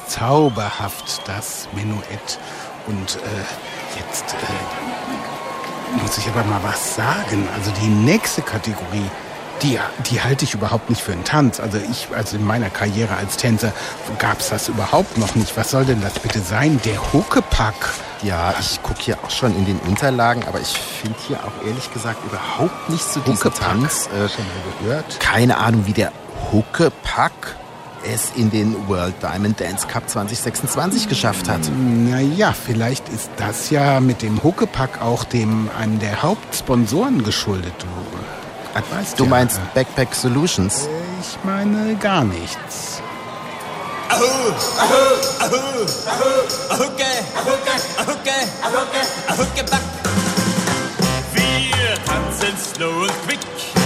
zauberhaft, das Menuett. Und jetzt muss ich aber mal was sagen. Also die nächste Kategorie, die halte ich überhaupt nicht für einen Tanz. Also in meiner Karriere als Tänzer gab es das überhaupt noch nicht. Was soll denn das bitte sein? Der Huckepack. Ja, ich gucke hier auch schon in den Unterlagen, aber ich finde hier auch ehrlich gesagt überhaupt nichts zu diesem Tanz. Schon mal gehört? Keine Ahnung, wie der Huckepack es in den World Diamond Dance Cup 2026 geschafft hat. Naja, vielleicht ist das ja mit dem Huckepack auch einem der Hauptsponsoren geschuldet. Du meinst Backpack Solutions? Ich meine gar nichts. Wir tanzen slow und quick.